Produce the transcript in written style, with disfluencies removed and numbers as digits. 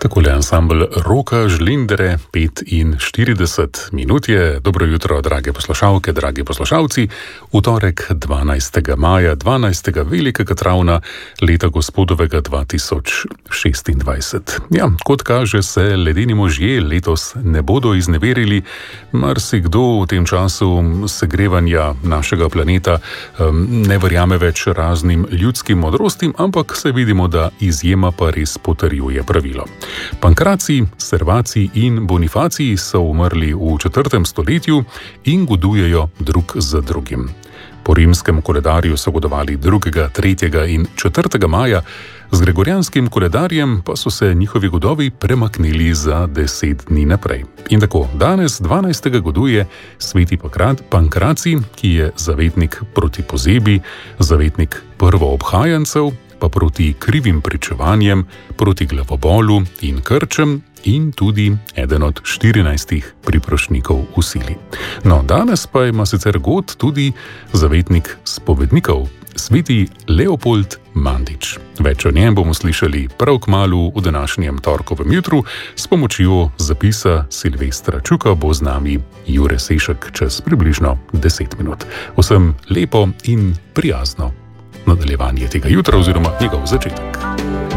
Takole ansambl Roka Žlindere, 45 minut je. Dobro jutro, drage poslušalke, dragi poslušalci. V torek 12. maja, 12. velikega travna, leta gospodovega 2026. Ja, kot kaže, se ledeni možje letos ne bodo izneverili. Marsikdo v tem času segrevanja našega planeta ne verjame več raznim ljudskim modrostim, ampak se vidimo, da izjema pa res potrjuje pravilo. Pankracij, Servacij in Bonifacij so umrli v 4. stoletju in godujejo drug za drugim. Po rimskem koledarju so godovali 2., 3. in 4. maja, z gregorijanskim koledarjem pa so se njihovi godovi premaknili za 10 dni naprej. In tako, danes 12. goduje sveti Pankracij, ki je zavetnik proti pozebi, zavetnik prvoobhajancev, pa proti krivim pričevanjem, proti glavobolu in krčem in tudi eden od 14 priprošnjikov v sili. No, danes pa ima sicer god tudi zavetnik spovednikov, sveti Leopold Mandič. Več o njem bomo slišali prav kmalu v današnjem torkovem jutru. S pomočjo zapisa Silvestra Čuka bo z nami Jure Sešek čez približno 10 minut. Vsem lepo in prijazno nadaljevanje tega jutra oziroma njegov začetek.